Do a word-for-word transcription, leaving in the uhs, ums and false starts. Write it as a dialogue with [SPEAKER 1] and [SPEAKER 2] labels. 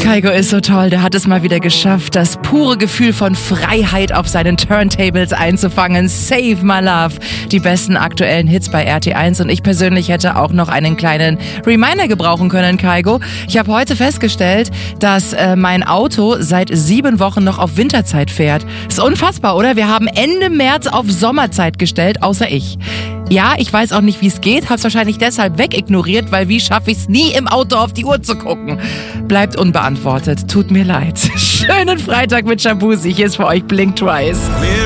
[SPEAKER 1] Kygo ist so toll, der hat es mal wieder geschafft, das pure Gefühl von Freiheit auf seinen Turntables einzufangen. Save My Love, die besten aktuellen Hits bei R T eins, und ich persönlich hätte auch noch einen kleinen Reminder gebrauchen können, Kygo. Ich habe heute festgestellt, dass äh, mein Auto seit sieben Wochen noch auf Winterzeit fährt. Ist unfassbar, oder? Wir haben Ende März auf Sommerzeit gestellt, außer ich. Ja, ich weiß auch nicht, wie es geht, hab's wahrscheinlich deshalb wegignoriert, weil wie schaffe ich's nie im Auto auf die Uhr zu gucken? Bleibt unbeantwortet, tut mir leid. Schönen Freitag mit Shabuzi, hier ist für euch Blink Twice.